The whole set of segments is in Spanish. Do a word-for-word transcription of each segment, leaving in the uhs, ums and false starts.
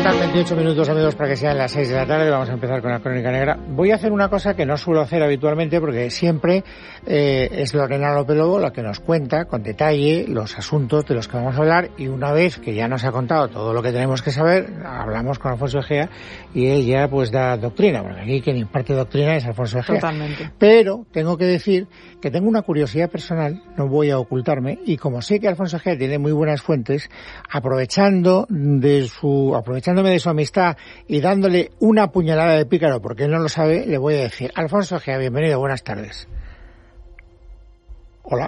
Faltan veintiocho minutos, amigos, para que sean las seis de la tarde. Vamos a empezar con la Crónica Negra. Voy a hacer una cosa que no suelo hacer habitualmente, porque siempre eh, es Lorena López Lobo la que nos cuenta con detalle los asuntos de los que vamos a hablar, y una vez que ya nos ha contado todo lo que tenemos que saber, hablamos con Alfonso Egea y él ya pues da doctrina, porque aquí quien imparte doctrina es Alfonso Egea. Totalmente. Pero tengo que decir que tengo una curiosidad personal, no voy a ocultarme, y como sé que Alfonso Egea tiene muy buenas fuentes, aprovechando de su aprovechándome de su amistad y dándole una puñalada de pícaro, porque él no lo sabe, le voy a decir: Alfonso Egea, bienvenido, buenas tardes. Hola.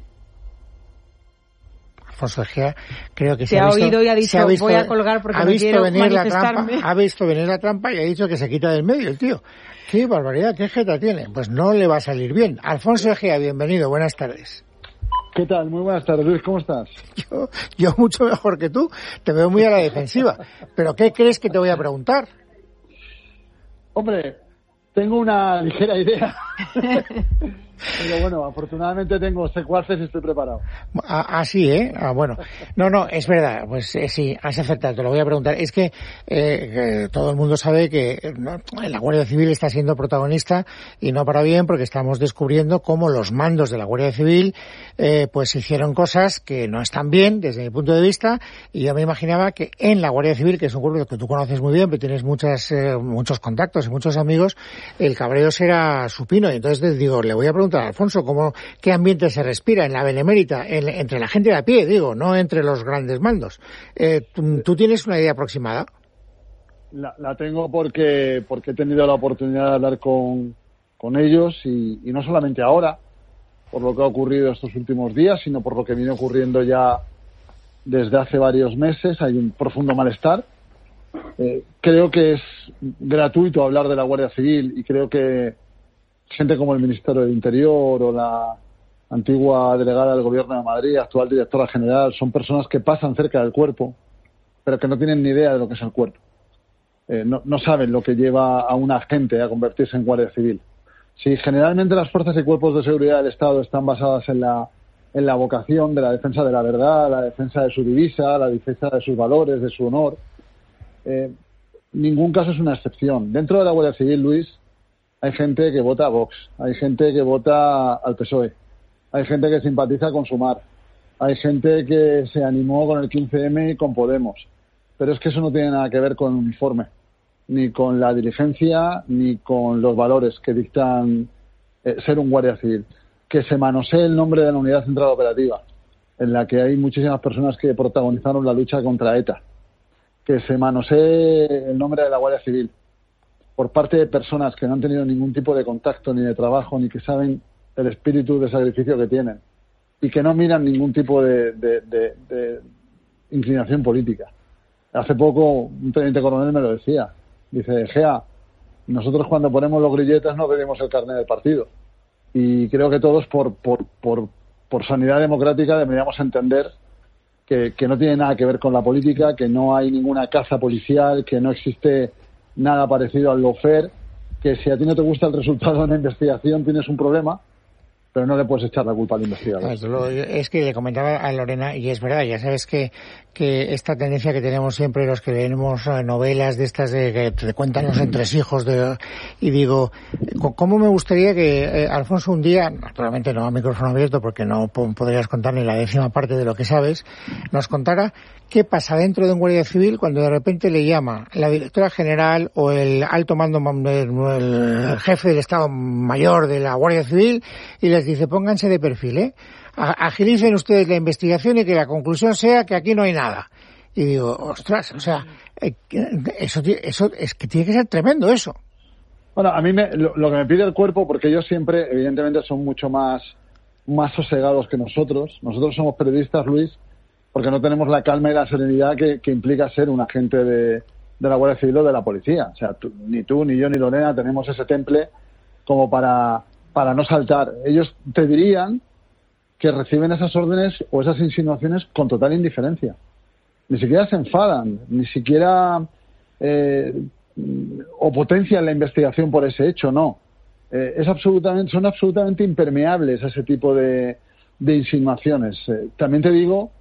Alfonso Egea, creo que se, se ha, visto, oído y ha dicho, ha visto, voy a colgar porque ha no visto quiero venir la manifestarme. trampa, ha visto venir la trampa y ha dicho que se quita del medio el tío. ¡Qué barbaridad! ¡Qué jeta tiene! Pues no le va a salir bien. Alfonso Egea, bienvenido, buenas tardes. ¿Qué tal? Muy buenas tardes, Luis, ¿cómo estás? Yo, yo mucho mejor que tú, te veo muy a la defensiva. ¿Pero qué crees que te voy a preguntar? Hombre, tengo una ligera idea. Pero bueno, afortunadamente tengo secuaces y estoy preparado. Ah, ah sí, ¿eh? Ah, bueno. No, no, es verdad, pues eh, sí, has acertado, te lo voy a preguntar. Es que, eh, que todo el mundo sabe que ¿no? la Guardia Civil está siendo protagonista, y no para bien, porque estamos descubriendo cómo los mandos de la Guardia Civil eh, pues hicieron cosas que no están bien desde mi punto de vista, y yo me imaginaba que en la Guardia Civil, que es un cuerpo que tú conoces muy bien, porque tienes muchas, eh, muchos contactos y muchos amigos, el cabreo será supino. Y entonces te digo, le voy a preguntar: Alfonso, ¿cómo, qué ambiente se respira en la Benemérita, en, entre la gente de a pie, digo, no entre los grandes mandos? Eh, ¿tú, ¿Tú tienes una idea aproximada? La, la tengo porque porque he tenido la oportunidad de hablar con, con ellos, y, y no solamente ahora, por lo que ha ocurrido estos últimos días, sino por lo que viene ocurriendo ya desde hace varios meses. Hay un profundo malestar. Eh, creo que es gratuito hablar de la Guardia Civil, y creo que gente como el Ministerio del Interior o la antigua delegada del Gobierno de Madrid, actual directora general, son personas que pasan cerca del cuerpo, pero que no tienen ni idea de lo que es el cuerpo. Eh, no, no saben lo que lleva a un agente a convertirse en Guardia Civil. Si generalmente las fuerzas y cuerpos de seguridad del Estado están basadas en la, en la vocación de la defensa de la verdad, la defensa de su divisa, la defensa de sus valores, de su honor, eh, ningún caso es una excepción. Dentro de la Guardia Civil, Luis, hay gente que vota a Vox, hay gente que vota al P S O E, hay gente que simpatiza con Sumar, hay gente que se animó con el quince eme y con Podemos. Pero es que eso no tiene nada que ver con el uniforme, ni con la diligencia, ni con los valores que dictan eh, ser un guardia civil. Que se manosee el nombre de la Unidad Central Operativa, en la que hay muchísimas personas que protagonizaron la lucha contra ETA. Que se manosee el nombre de la Guardia Civil por parte de personas que no han tenido ningún tipo de contacto ni de trabajo, ni que saben el espíritu de sacrificio que tienen, y que no miran ningún tipo de, de, de, de inclinación política. Hace poco un teniente coronel me lo decía, dice: Gea, nosotros cuando ponemos los grilletes no pedimos el carnet del partido, y creo que todos por, por, por, por sanidad democrática deberíamos entender que, que no tiene nada que ver con la política, que no hay ninguna caza policial, que no existe nada parecido al lawfare, que si a ti no te gusta el resultado de una investigación tienes un problema, pero no le puedes echar la culpa al investigador. Es que le comentaba a Lorena, y es verdad, ya sabes que que esta tendencia que tenemos siempre los que leemos novelas de estas de que te cuentan los entresijos de, y digo, ¿cómo me gustaría que eh, Alfonso un día, naturalmente no a micrófono abierto porque no podrías contar ni la décima parte de lo que sabes, nos contara qué pasa dentro de un guardia civil cuando de repente le llama la directora general o el alto mando, el jefe del Estado Mayor de la Guardia Civil, y les dice: pónganse de perfil, ¿eh? Agilicen ustedes la investigación y que la conclusión sea que aquí no hay nada. Y digo, ostras, o sea, eso, eso es que tiene que ser tremendo eso. Bueno, a mí me, lo, lo que me pide el cuerpo, porque ellos siempre, evidentemente, son mucho más, más sosegados que nosotros. Nosotros somos periodistas, Luis, porque no tenemos la calma y la serenidad que, que implica ser un agente de, de la Guardia Civil o de la policía. O sea, tú, ni tú, ni yo, ni Lorena tenemos ese temple como para, para no saltar. Ellos te dirían que reciben esas órdenes o esas insinuaciones con total indiferencia. Ni siquiera se enfadan, ni siquiera eh, o potencian la investigación por ese hecho, no. Eh, es absolutamente, son absolutamente impermeables a ese tipo de, de insinuaciones. Eh, también te digo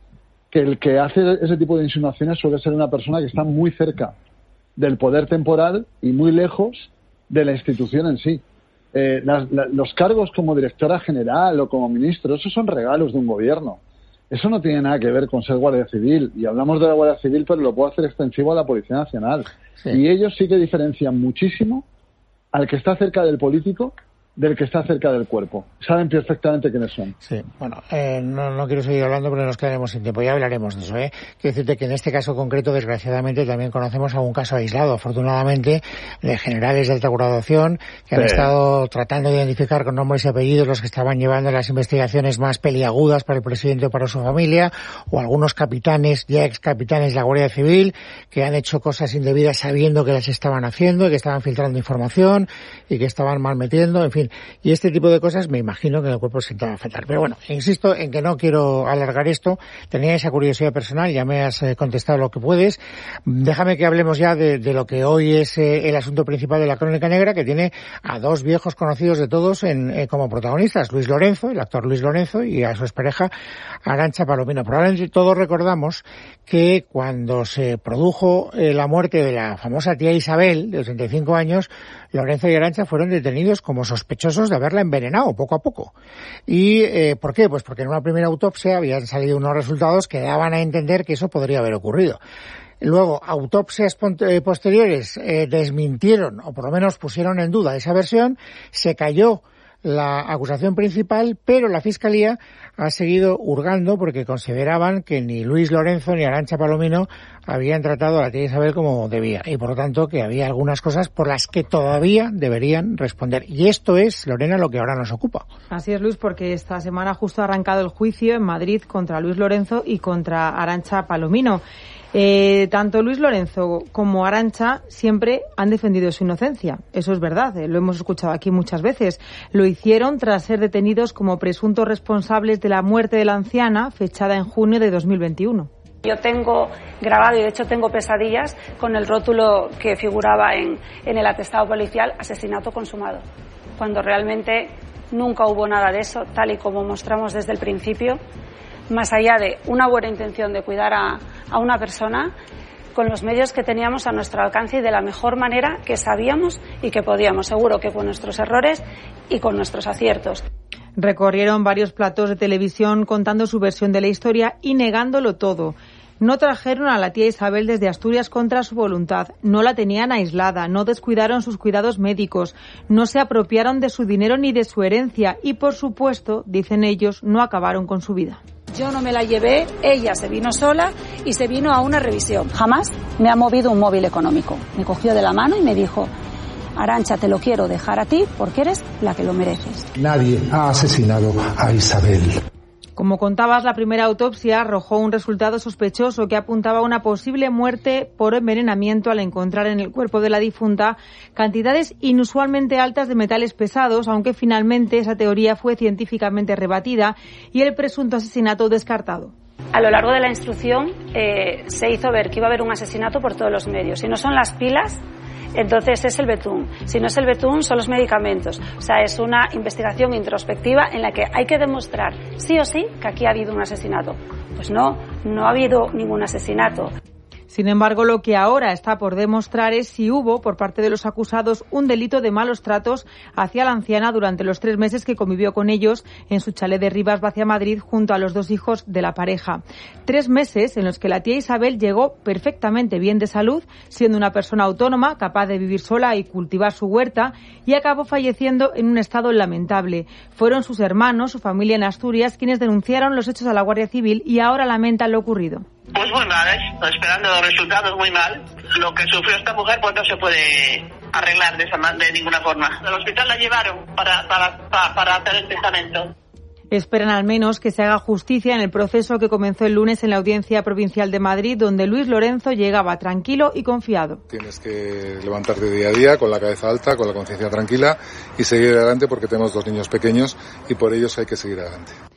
que el que hace ese tipo de insinuaciones suele ser una persona que está muy cerca del poder temporal y muy lejos de la institución en sí. Eh, las, la, los cargos como directora general o como ministro, esos son regalos de un gobierno. Eso no tiene nada que ver con ser Guardia Civil. Y hablamos de la Guardia Civil, pero lo puedo hacer extensivo a la Policía Nacional. Sí. Y ellos sí que diferencian muchísimo al que está cerca del político del que está cerca del cuerpo. Saben perfectamente quiénes son. Sí, bueno, eh, no, no quiero seguir hablando porque nos quedaremos sin tiempo. Ya hablaremos de eso, ¿eh? Quiero decirte que en este caso concreto, desgraciadamente, también conocemos algún caso aislado, afortunadamente, de generales de alta graduación que han sí. estado tratando de identificar con nombres y apellidos los que estaban llevando las investigaciones más peliagudas para el presidente o para su familia, o algunos capitanes, ya ex capitanes de la Guardia Civil, que han hecho cosas indebidas sabiendo que las estaban haciendo, y que estaban filtrando información y que estaban mal metiendo, en fin. Y este tipo de cosas me imagino que en el cuerpo se intenta afectar. Pero bueno, insisto en que no quiero alargar esto. Tenía esa curiosidad personal, ya me has eh, contestado lo que puedes. Déjame que hablemos ya de, de lo que hoy es eh, el asunto principal de la Crónica Negra, que tiene a dos viejos conocidos de todos en, eh, como protagonistas. Luis Lorenzo, el actor Luis Lorenzo, y a su expareja Arantxa Palomino. Probablemente todos recordamos que cuando se produjo eh, la muerte de la famosa tía Isabel, de ochenta y cinco años, Lorenzo y Arantxa fueron detenidos como sospechosos de haberla envenenado poco a poco. ¿Y eh, por qué? Pues porque en una primera autopsia habían salido unos resultados que daban a entender que eso podría haber ocurrido. Luego, autopsias posteriores eh, desmintieron, o por lo menos pusieron en duda esa versión, se cayó la acusación principal, pero la Fiscalía ha seguido hurgando porque consideraban que ni Luis Lorenzo ni Arantxa Palomino habían tratado a la tía Isabel como debía, y por lo tanto que había algunas cosas por las que todavía deberían responder. Y esto es, Lorena, lo que ahora nos ocupa. Así es, Luis, porque esta semana justo ha arrancado el juicio en Madrid contra Luis Lorenzo y contra Arantxa Palomino. Eh, tanto Luis Lorenzo como Arantxa siempre han defendido su inocencia. Eso es verdad, eh, lo hemos escuchado aquí muchas veces. Lo hicieron tras ser detenidos como presuntos responsables de la muerte de la anciana, fechada en junio de dos mil veintiuno. Yo tengo grabado, y de hecho tengo pesadillas con el rótulo que figuraba en, en el atestado policial, asesinato consumado, cuando realmente nunca hubo nada de eso, tal y como mostramos desde el principio. Más allá de una buena intención de cuidar a, a una persona, con los medios que teníamos a nuestro alcance y de la mejor manera que sabíamos y que podíamos, seguro que con nuestros errores y con nuestros aciertos. Recorrieron varios platós de televisión contando su versión de la historia y negándolo todo. No trajeron a la tía Isabel desde Asturias contra su voluntad, no la tenían aislada, no descuidaron sus cuidados médicos, no se apropiaron de su dinero ni de su herencia y, por supuesto, dicen ellos, no acabaron con su vida. Yo no me la llevé, ella se vino sola y se vino a una revisión. Jamás me ha movido un móvil económico. Me cogió de la mano y me dijo: Arantxa, te lo quiero dejar a ti porque eres la que lo mereces. Nadie ha asesinado a Isabel. Como contabas, la primera autopsia arrojó un resultado sospechoso que apuntaba a una posible muerte por envenenamiento al encontrar en el cuerpo de la difunta cantidades inusualmente altas de metales pesados, aunque finalmente esa teoría fue científicamente rebatida y el presunto asesinato descartado. A lo largo de la instrucción eh, se hizo ver que iba a haber un asesinato por todos los medios. Si no son las pilas, entonces es el betún. Si no es el betún, son los medicamentos. O sea, es una investigación introspectiva en la que hay que demostrar sí o sí que aquí ha habido un asesinato. Pues no, no ha habido ningún asesinato. Sin embargo, lo que ahora está por demostrar es si hubo, por parte de los acusados, un delito de malos tratos hacia la anciana durante los tres meses que convivió con ellos en su chalet de Rivas Vacia, Madrid, junto a los dos hijos de la pareja. Tres meses en los que la tía Isabel llegó perfectamente bien de salud, siendo una persona autónoma, capaz de vivir sola y cultivar su huerta, y acabó falleciendo en un estado lamentable. Fueron sus hermanos, su familia en Asturias, quienes denunciaron los hechos a la Guardia Civil y ahora lamentan lo ocurrido. Pues muy mal, ¿eh? Esperando los resultados, muy mal. Lo que sufrió esta mujer pues no se puede arreglar de, esa, de ninguna forma. Al hospital la llevaron para, para, para, para hacer el testamento. Esperan al menos que se haga justicia en el proceso que comenzó el lunes en la Audiencia Provincial de Madrid, donde Luis Lorenzo llegaba tranquilo y confiado. Tienes que levantarte día a día con la cabeza alta, con la conciencia tranquila y seguir adelante porque tenemos dos niños pequeños y por ellos hay que seguir adelante.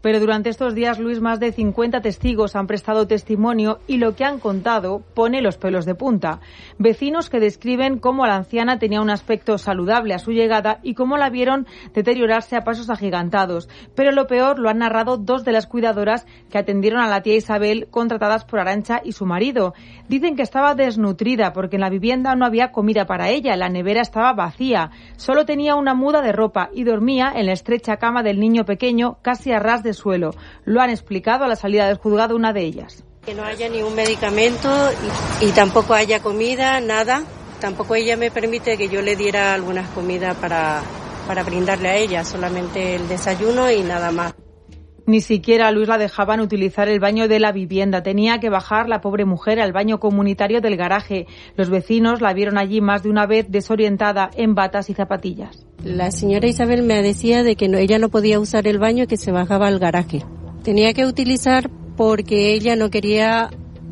Pero durante estos días, Luis, más de cincuenta testigos han prestado testimonio y lo que han contado pone los pelos de punta. Vecinos que describen cómo la anciana tenía un aspecto saludable a su llegada y cómo la vieron deteriorarse a pasos agigantados. Pero lo peor lo han narrado dos de las cuidadoras que atendieron a la tía Isabel, contratadas por Arantxa y su marido. Dicen que estaba desnutrida porque en la vivienda no había comida para ella, la nevera estaba vacía, solo tenía una muda de ropa y dormía en la estrecha cama del niño pequeño, casi a ras de suelo. Lo han explicado a la salida del juzgado una de ellas. Que no haya ni un medicamento y, y tampoco haya comida, nada. Tampoco ella me permite que yo le diera algunas comidas para, para brindarle a ella, solamente el desayuno y nada más. Ni siquiera a Luis la dejaban utilizar el baño de la vivienda. Tenía que bajar la pobre mujer al baño comunitario del garaje. Los vecinos la vieron allí más de una vez desorientada en batas y zapatillas. La señora Isabel me decía de que no, ella no podía usar el baño, que se bajaba al garaje. Tenía que utilizar porque ella no quería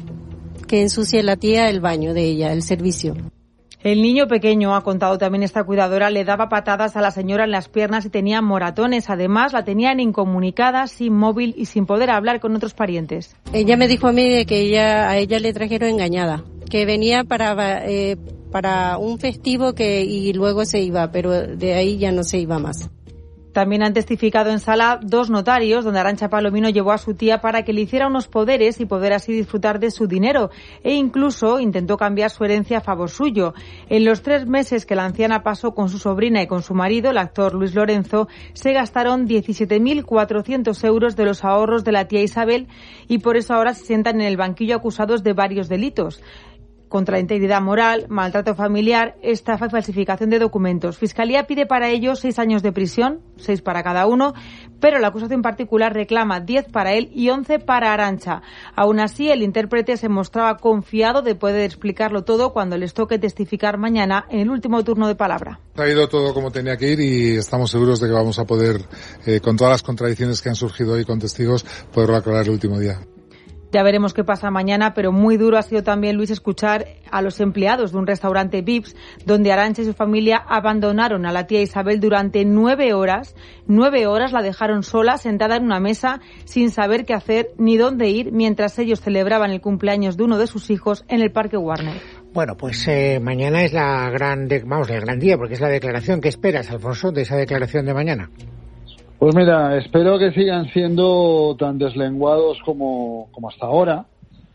que ensucie la tía el baño de ella, el servicio. El niño pequeño, ha contado también esta cuidadora, le daba patadas a la señora en las piernas y tenía moratones. Además, la tenían incomunicada, sin móvil y sin poder hablar con otros parientes. Ella me dijo a mí de que ella, a ella le trajeron engañada, que venía para, eh, para un festivo que y luego se iba, pero de ahí ya no se iba más. También han testificado en sala dos notarios donde Arantxa Palomino llevó a su tía para que le hiciera unos poderes y poder así disfrutar de su dinero, e incluso intentó cambiar su herencia a favor suyo. En los tres meses que la anciana pasó con su sobrina y con su marido, el actor Luis Lorenzo, se gastaron diecisiete mil cuatrocientos euros de los ahorros de la tía Isabel y por eso ahora se sientan en el banquillo acusados de varios delitos. Contra la integridad moral, maltrato familiar, estafa y falsificación de documentos. Fiscalía pide para ellos seis años de prisión, seis para cada uno, pero la acusación particular reclama diez para él y once para Arantxa. Aún así, el intérprete se mostraba confiado de poder explicarlo todo cuando les toque testificar mañana en el último turno de palabra. Ha ido todo como tenía que ir y estamos seguros de que vamos a poder, eh, con todas las contradicciones que han surgido hoy con testigos, poderlo aclarar el último día. Ya veremos qué pasa mañana, pero muy duro ha sido también, Luis, escuchar a los empleados de un restaurante Vips, donde Arantxa y su familia abandonaron a la tía Isabel durante nueve horas. Nueve horas la dejaron sola, sentada en una mesa, sin saber qué hacer ni dónde ir, mientras ellos celebraban el cumpleaños de uno de sus hijos en el Parque Warner. Bueno, pues eh, mañana es la gran, de, vamos, el gran día, porque es la declaración. ¿Qué esperas, Alfonso, de esa declaración de mañana? Pues mira, espero que sigan siendo tan deslenguados como, como hasta ahora,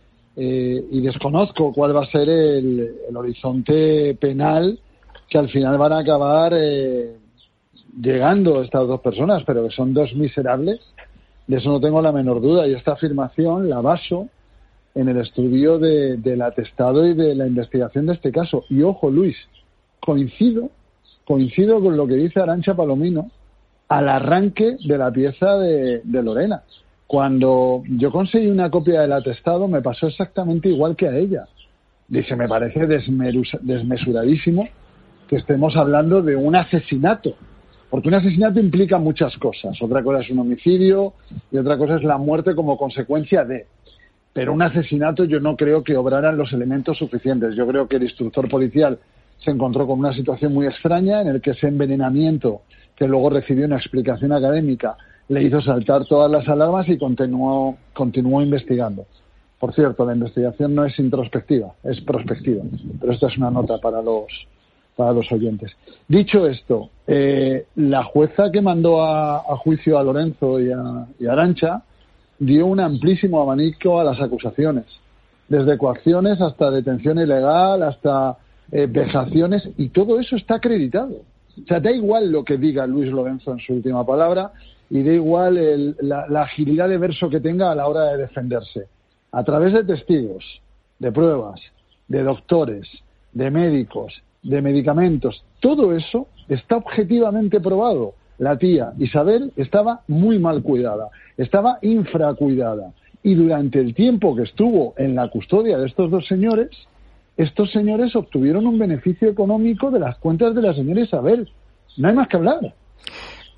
eh, y desconozco cuál va a ser el, el horizonte penal que al final van a acabar eh, llegando estas dos personas, pero que son dos miserables, de eso no tengo la menor duda, y esta afirmación la baso en el estudio de, del atestado y de la investigación de este caso. Y ojo, Luis, coincido, coincido con lo que dice Arantxa Palomino al arranque de la pieza de, de Lorena. Cuando yo conseguí una copia del atestado me pasó exactamente igual que a ella. Dice, me parece desmesuradísimo que estemos hablando de un asesinato, porque un asesinato implica muchas cosas. Otra cosa es un homicidio y otra cosa es la muerte como consecuencia de. Pero un asesinato yo no creo que obraran los elementos suficientes. Yo creo que el instructor policial se encontró con una situación muy extraña en el que ese envenenamiento, que luego recibió una explicación académica, le hizo saltar todas las alarmas y continuó, continuó investigando. Por cierto, la investigación no es introspectiva, es prospectiva, pero esta es una nota para los, para los oyentes. Dicho esto, eh, la jueza que mandó a, a juicio a Lorenzo y a, y a Arantxa dio un amplísimo abanico a las acusaciones, desde coacciones hasta detención ilegal, hasta eh, vejaciones, y todo eso está acreditado. O sea, da igual lo que diga Luis Lorenzo en su última palabra y da igual el, la, la agilidad de verso que tenga a la hora de defenderse. A través de testigos, de pruebas, de doctores, de médicos, de medicamentos, todo eso está objetivamente probado. La tía Isabel estaba muy mal cuidada, estaba infracuidada, y durante el tiempo que estuvo en la custodia de estos dos señores, estos señores obtuvieron un beneficio económico de las cuentas de la señora Isabel. No hay más que hablar.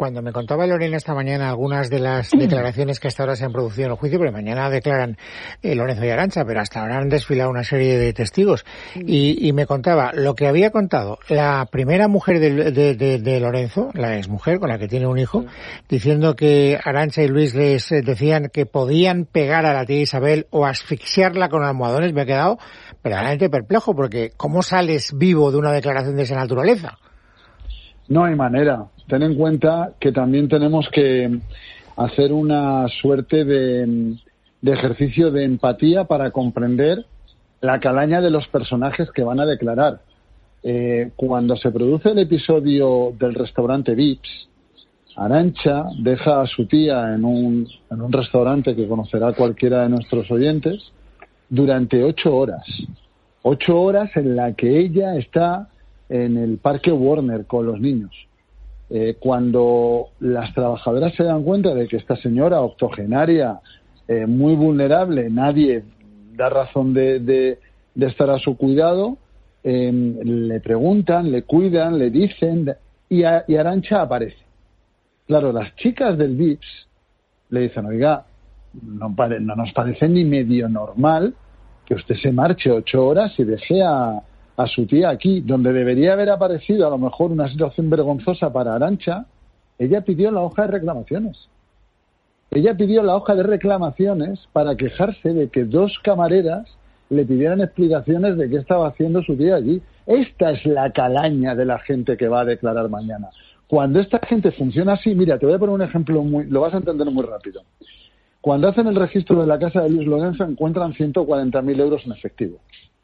cuando me contaba Lorena esta mañana algunas de las declaraciones que hasta ahora se han producido en el juicio, porque mañana declaran eh, Lorenzo y Arantxa, pero hasta ahora han desfilado una serie de testigos, y, y me contaba lo que había contado la primera mujer de, de, de, de Lorenzo, la exmujer con la que tiene un hijo, diciendo que Arantxa y Luis les decían que podían pegar a la tía Isabel o asfixiarla con almohadones. Me he quedado verdaderamente perplejo, porque ¿cómo sales vivo de una declaración de esa naturaleza? No hay manera. Ten en cuenta que también tenemos que hacer una suerte de, de ejercicio de empatía para comprender la calaña de los personajes que van a declarar. Eh, cuando se produce el episodio del restaurante Vips, Arantxa deja a su tía en un, en un restaurante que conocerá cualquiera de nuestros oyentes durante ocho horas. Ocho horas en la que ella está en el Parque Warner con los niños. Eh, cuando las trabajadoras se dan cuenta de que esta señora octogenaria, eh, muy vulnerable, nadie da razón de, de, de estar a su cuidado, eh, le preguntan, le cuidan, le dicen, y, a, y Arantxa aparece. Claro, las chicas del Vips le dicen, oiga, no, pare, no nos parece ni medio normal que usted se marche ocho horas y deje a, a su tía aquí, donde debería haber aparecido a lo mejor una situación vergonzosa para Arantxa. Ella pidió la hoja de reclamaciones. Ella pidió la hoja de reclamaciones para quejarse de que dos camareras le pidieran explicaciones de qué estaba haciendo su tía allí. Esta es la calaña de la gente que va a declarar mañana. Cuando esta gente funciona así, mira, te voy a poner un ejemplo, muy, lo vas a entender muy rápido. Cuando hacen el registro de la casa de Luis Lorenzo, encuentran ciento cuarenta mil euros en efectivo.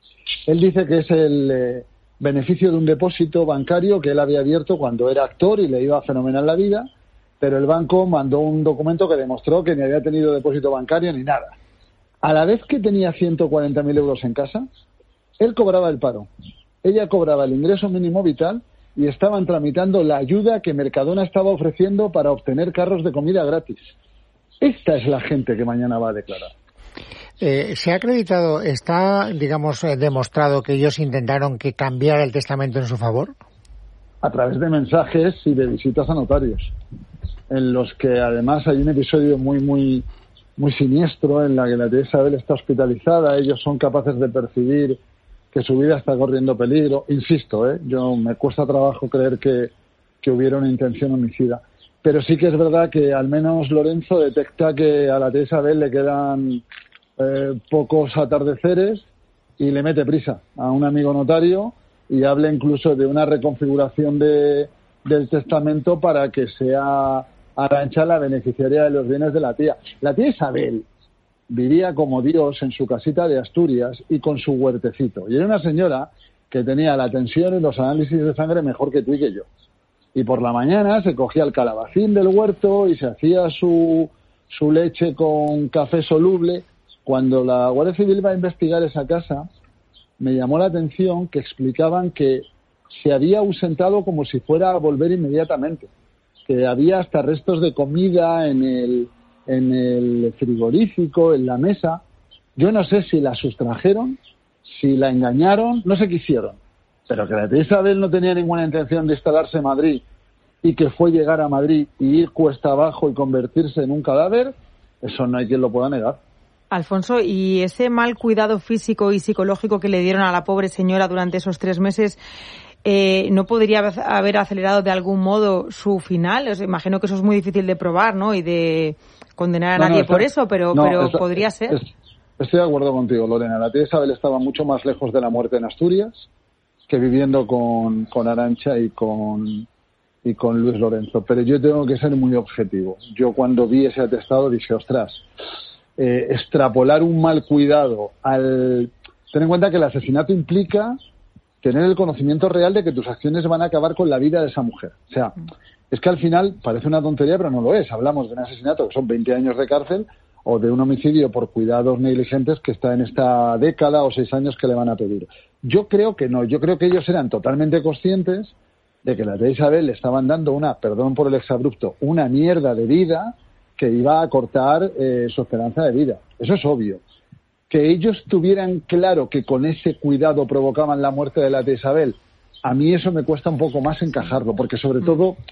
Él dice que es el eh, beneficio de un depósito bancario que él había abierto cuando era actor y le iba fenomenal la vida, pero el banco mandó un documento que demostró que ni había tenido depósito bancario ni nada. A la vez que tenía ciento cuarenta mil euros en casa, él cobraba el paro, ella cobraba el ingreso mínimo vital y estaban tramitando la ayuda que Mercadona estaba ofreciendo para obtener carros de comida gratis. Esta es la gente que mañana va a declarar. Eh, ¿Se ha acreditado, está, digamos, eh, demostrado que ellos intentaron que cambiara el testamento en su favor? A través de mensajes y de visitas a notarios, en los que además hay un episodio muy, muy, muy siniestro en la que la tía Isabel está hospitalizada. Ellos son capaces de percibir que su vida está corriendo peligro. Insisto, ¿eh? yo me cuesta trabajo creer que, que hubiera una intención homicida. Pero sí que es verdad que al menos Lorenzo detecta que a la tía Isabel le quedan eh, pocos atardeceres y le mete prisa a un amigo notario y habla incluso de una reconfiguración de, del testamento para que sea Arantxa la beneficiaria de los bienes de la tía. La tía Isabel vivía como Dios en su casita de Asturias y con su huertecito. Y era una señora que tenía la tensión y los análisis de sangre mejor que tú y que yo. Y por la mañana se cogía el calabacín del huerto y se hacía su, su leche con café soluble. Cuando la Guardia Civil va a investigar esa casa, me llamó la atención que explicaban que se había ausentado como si fuera a volver inmediatamente, que había hasta restos de comida en el, en el frigorífico, en la mesa. Yo no sé si la sustrajeron, si la engañaron, no sé qué hicieron, pero que la tía Isabel no tenía ninguna intención de instalarse en Madrid y que fue llegar a Madrid y ir cuesta abajo y convertirse en un cadáver, eso no hay quien lo pueda negar. Alfonso, ¿y ese mal cuidado físico y psicológico que le dieron a la pobre señora durante esos tres meses eh, no podría haber acelerado de algún modo su final? Os imagino que eso es muy difícil de probar, ¿no? Y de condenar a no, nadie no, está, por eso, pero, no, pero está, podría ser. Es, estoy de acuerdo contigo, Lorena. La tía Isabel estaba mucho más lejos de la muerte en Asturias que viviendo con, con Arantxa y con, y con Luis Lorenzo. Pero yo tengo que ser muy objetivo. Yo cuando vi ese atestado dije, ostras, eh, extrapolar un mal cuidado al... Ten en cuenta que el asesinato implica tener el conocimiento real de que tus acciones van a acabar con la vida de esa mujer. O sea, es que al final parece una tontería, pero no lo es. Hablamos de un asesinato que son veinte años de cárcel o de un homicidio por cuidados negligentes que está en esta década o seis años que le van a pedir. Yo creo que no. Yo creo que ellos eran totalmente conscientes de que la tía Isabel le estaban dando una, perdón por el exabrupto, una mierda de vida que iba a cortar eh, su esperanza de vida. Eso es obvio. Que ellos tuvieran claro que con ese cuidado provocaban la muerte de la tía Isabel, a mí eso me cuesta un poco más encajarlo, porque sobre todo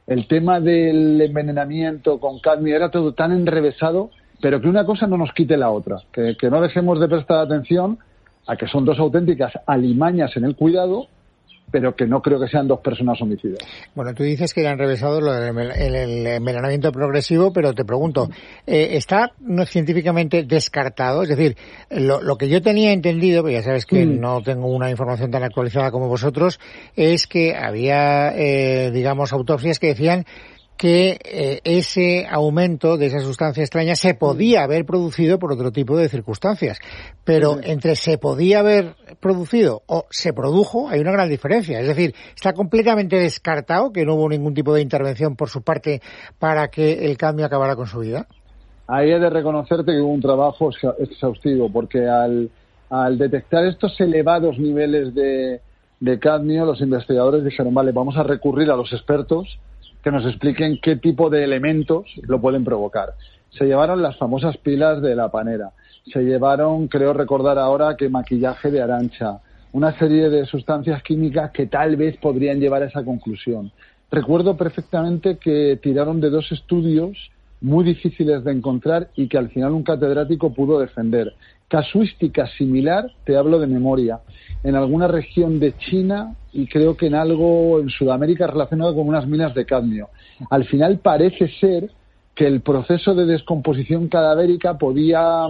el tema del envenenamiento con cadmio era todo tan enrevesado, pero que una cosa no nos quite la otra, que, que no dejemos de prestar atención a que son dos auténticas alimañas en el cuidado, pero que no creo que sean dos personas homicidas. Bueno, tú dices que era enrevesado lo del el, el envenenamiento progresivo, pero te pregunto, eh, ¿está no científicamente descartado? Es decir, lo, lo que yo tenía entendido, porque ya sabes que mm. no tengo una información tan actualizada como vosotros, es que había, eh, digamos, autopsias que decían que eh, ese aumento de esa sustancia extraña se podía haber producido por otro tipo de circunstancias. Pero sí. entre se podía haber producido o se produjo hay una gran diferencia. Es decir, está completamente descartado que no hubo ningún tipo de intervención por su parte para que el cadmio acabara con su vida. Ahí he de reconocerte que hubo un trabajo exhaustivo, porque al, al detectar estos elevados niveles de, de cadmio, los investigadores dijeron, vale, vamos a recurrir a los expertos que nos expliquen qué tipo de elementos lo pueden provocar. Se llevaron las famosas pilas de la panera, se llevaron, creo recordar ahora, que maquillaje de Arantxa, una serie de sustancias químicas que tal vez podrían llevar a esa conclusión. Recuerdo perfectamente que tiraron de dos estudios muy difíciles de encontrar y que al final un catedrático pudo defender. Casuística similar, te hablo de memoria, en alguna región de China y creo que en algo en Sudamérica relacionado con unas minas de cadmio. Al final parece ser que el proceso de descomposición cadavérica podía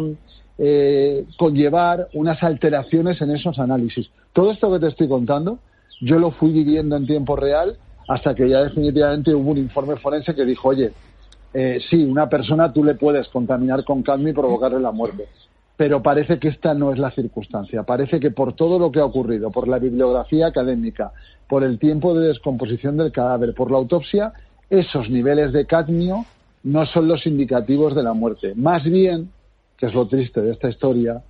eh, conllevar unas alteraciones en esos análisis. Todo esto que te estoy contando, yo lo fui viviendo en tiempo real hasta que ya definitivamente hubo un informe forense que dijo, oye, eh, sí, una persona tú le puedes contaminar con cadmio y provocarle la muerte. Pero parece que esta no es la circunstancia. Parece que por todo lo que ha ocurrido, por la bibliografía académica, por el tiempo de descomposición del cadáver, por la autopsia, esos niveles de cadmio no son los indicativos de la muerte. Más bien, que es lo triste de esta historia,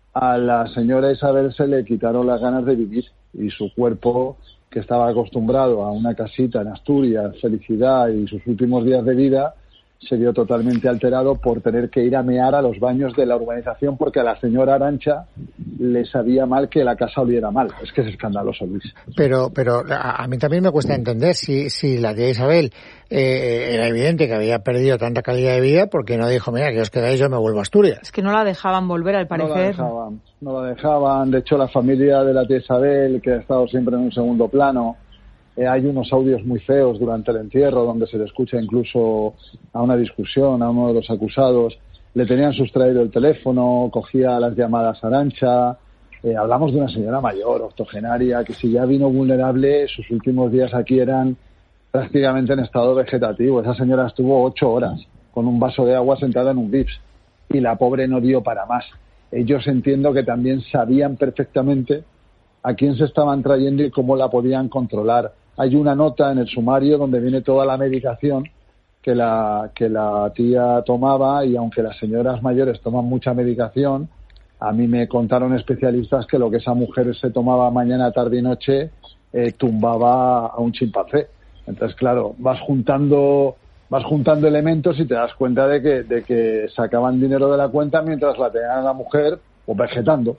a la señora Isabel se le quitaron las ganas de vivir y su cuerpo, que estaba acostumbrado a una casita en Asturias, felicidad y sus últimos días de vida, se vio totalmente alterado por tener que ir a mear a los baños de la urbanización porque a la señora Arantxa le sabía mal que la casa oliera mal. Es que es escandaloso, Luis. Pero pero a, a mí también me cuesta entender si, si la tía Isabel eh, era evidente que había perdido tanta calidad de vida porque no dijo, mira, que os quedáis, yo me vuelvo a Asturias. Es que no la dejaban volver, al parecer. No la dejaban, no la dejaban. De hecho, la familia de la tía Isabel, que ha estado siempre en un segundo plano, Eh, hay unos audios muy feos durante el entierro donde se le escucha incluso a una discusión a uno de los acusados. Le tenían sustraído el teléfono, cogía las llamadas a Arantxa. Eh, hablamos de una señora mayor, octogenaria, que si ya vino vulnerable, sus últimos días aquí eran prácticamente en estado vegetativo. Esa señora estuvo ocho horas con un vaso de agua sentada en un V I P S y la pobre no dio para más. Ellos entiendo que también sabían perfectamente a quién se estaban trayendo y cómo la podían controlar. Hay una nota en el sumario donde viene toda la medicación que la que la tía tomaba y aunque las señoras mayores toman mucha medicación, a mí me contaron especialistas que lo que esa mujer se tomaba mañana, tarde y noche eh, tumbaba a un chimpancé. Entonces, claro, vas juntando vas juntando elementos y te das cuenta de que de que sacaban dinero de la cuenta mientras la tenían a la mujer pues vegetando.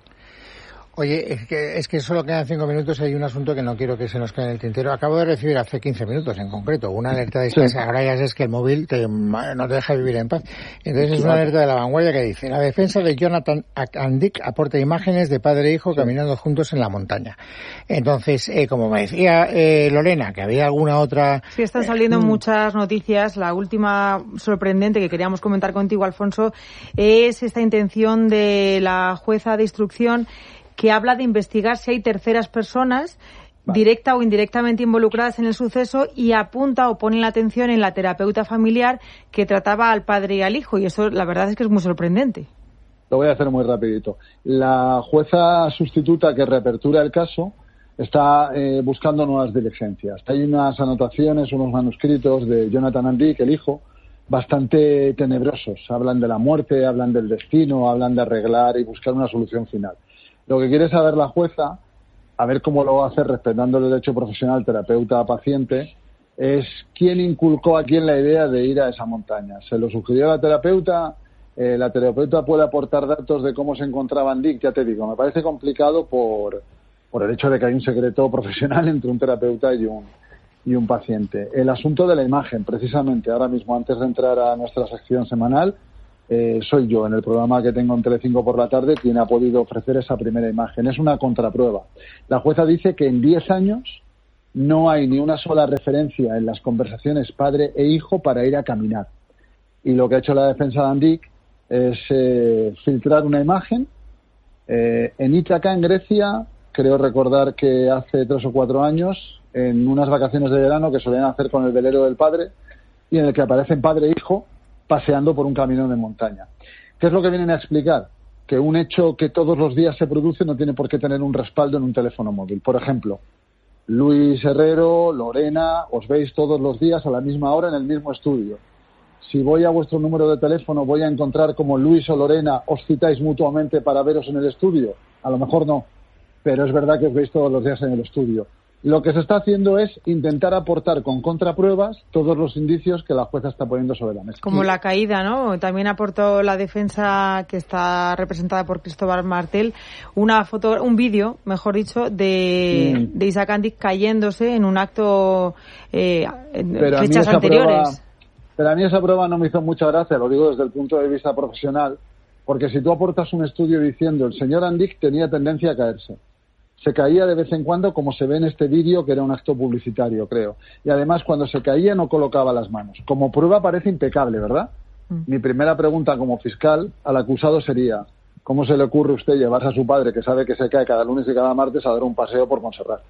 Oye, es que, es que solo quedan cinco minutos y hay un asunto que no quiero que se nos quede en el tintero. Acabo de recibir hace quince minutos, en concreto, una alerta de distrés. Sí. Ahora ya sabes que el móvil te, no te deja vivir en paz. Entonces es una alerta de La Vanguardia que dice: la defensa de Jonathan Andic aporta imágenes de padre e hijo caminando juntos en la montaña. Entonces, eh, como me decía eh, Lorena, que había alguna otra... Sí, están saliendo eh, muchas noticias. La última sorprendente que queríamos comentar contigo, Alfonso, es esta intención de la jueza de instrucción que habla de investigar si hay terceras personas vale. directa o indirectamente involucradas en el suceso y apunta o pone la atención en la terapeuta familiar que trataba al padre y al hijo. Y eso la verdad es que es muy sorprendente. Lo voy a hacer muy rapidito. La jueza sustituta que reapertura el caso está eh, buscando nuevas diligencias. Hay unas anotaciones, unos manuscritos de Jonathan Andic, el hijo, bastante tenebrosos. Hablan de la muerte, hablan del destino, hablan de arreglar y buscar una solución final. Lo que quiere saber la jueza, a ver cómo lo va a hacer respetando el derecho profesional terapeuta a paciente, es quién inculcó a quién la idea de ir a esa montaña. ¿Se lo sugirió la terapeuta? Eh, ¿La terapeuta puede aportar datos de cómo se encontraba Andic? Ya te digo, me parece complicado por, por el hecho de que hay un secreto profesional entre un terapeuta y un, y un paciente. El asunto de la imagen, precisamente, ahora mismo, antes de entrar a nuestra sección semanal, eh, soy yo, en el programa que tengo en Telecinco por la tarde, quien ha podido ofrecer esa primera imagen. Es una contraprueba. La jueza dice que en diez años no hay ni una sola referencia en las conversaciones padre e hijo para ir a caminar. Y lo que ha hecho la defensa de Andic es eh, filtrar una imagen. Eh, en Ítaca, en Grecia, creo recordar que hace tres o cuatro años, en unas vacaciones de verano que solían hacer con el velero del padre, y en el que aparecen padre e hijo paseando por un camino de montaña. ¿Qué es lo que vienen a explicar? Que un hecho que todos los días se produce no tiene por qué tener un respaldo en un teléfono móvil. Por ejemplo, Luis Herrero, Lorena, os veis todos los días a la misma hora en el mismo estudio. Si voy a vuestro número de teléfono, ¿voy a encontrar como Luis o Lorena os citáis mutuamente para veros en el estudio? A lo mejor no, pero es verdad que os veis todos los días en el estudio. Lo que se está haciendo es intentar aportar con contrapruebas todos los indicios que la jueza está poniendo sobre la mesa. Como la caída, ¿no? También aportó la defensa, que está representada por Cristóbal Martel, una foto, un vídeo, mejor dicho, de, mm. de Isaac Andic cayéndose en un acto eh, en fechas anteriores. Prueba, pero a mí esa prueba no me hizo mucha gracia, lo digo desde el punto de vista profesional, porque si tú aportas un estudio diciendo el señor Andic tenía tendencia a caerse, se caía de vez en cuando, como se ve en este vídeo, que era un acto publicitario, creo. Y además, cuando se caía, no colocaba las manos. Como prueba parece impecable, ¿verdad? Mm. Mi primera pregunta como fiscal al acusado sería, ¿cómo se le ocurre a usted llevarse a su padre, que sabe que se cae cada lunes y cada martes, a dar un paseo por Montserrat?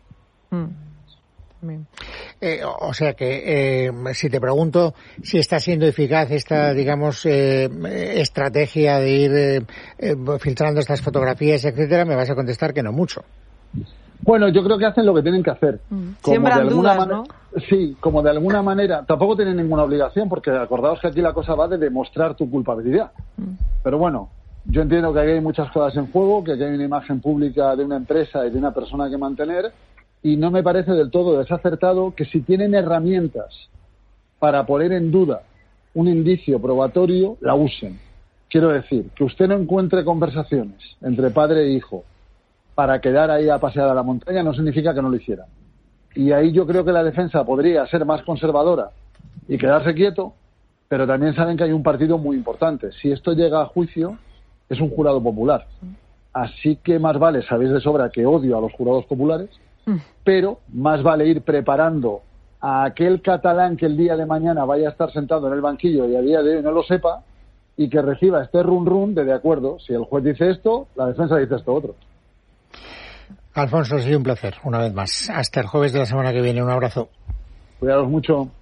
Mm. Eh, o sea que, eh, si te pregunto si está siendo eficaz esta, digamos, eh, estrategia de ir eh, eh, filtrando estas fotografías, etcétera, me vas a contestar que no mucho. Bueno, yo creo que hacen lo que tienen que hacer. Mm. Siembran dudas, manera, ¿no? Sí, como de alguna manera. Tampoco tienen ninguna obligación, porque acordaos que aquí la cosa va de demostrar tu culpabilidad. Mm. Pero bueno, yo entiendo que aquí hay muchas cosas en juego, que aquí hay una imagen pública de una empresa y de una persona que mantener, y no me parece del todo desacertado que si tienen herramientas para poner en duda un indicio probatorio, la usen. Quiero decir, que usted no encuentre conversaciones entre padre e hijo para quedar ahí a pasear a la montaña no significa que no lo hicieran. Y ahí yo creo que la defensa podría ser más conservadora y quedarse quieto, pero también saben que hay un partido muy importante. Si esto llega a juicio, es un jurado popular. Así que más vale, sabéis de sobra que odio a los jurados populares, pero más vale ir preparando a aquel catalán que el día de mañana vaya a estar sentado en el banquillo y a día de hoy no lo sepa, y que reciba este run run de de acuerdo, si el juez dice esto, la defensa dice esto otro. Alfonso, ha sido un placer, una vez más. Hasta el jueves de la semana que viene. Un abrazo. Cuidados mucho.